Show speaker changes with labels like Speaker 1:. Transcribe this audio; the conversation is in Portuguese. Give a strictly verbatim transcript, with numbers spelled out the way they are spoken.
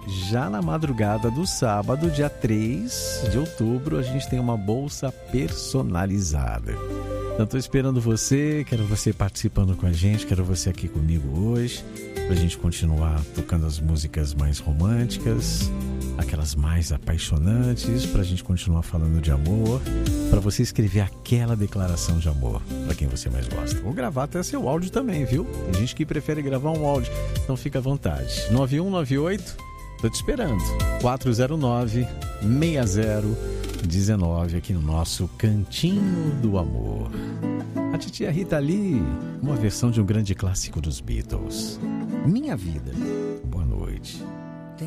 Speaker 1: já na madrugada do sábado, dia três de outubro, a gente tem uma bolsa personalizada. Então, estou esperando você, quero você participando com a gente, quero você aqui comigo hoje, para a gente continuar tocando as músicas mais românticas, aquelas mais apaixonantes, para a gente continuar falando de amor, para você escrever aquela declaração de amor para quem você mais gosta. Vou gravar até seu áudio também, viu? Tem gente que prefere gravar um áudio, então fica à vontade. nove um nove oito, estou te esperando, quatro zero nove, seis zero um nove aqui no nosso Cantinho do Amor. A titia Rita Lee, uma versão de um grande clássico dos Beatles, Minha Vida. Boa noite.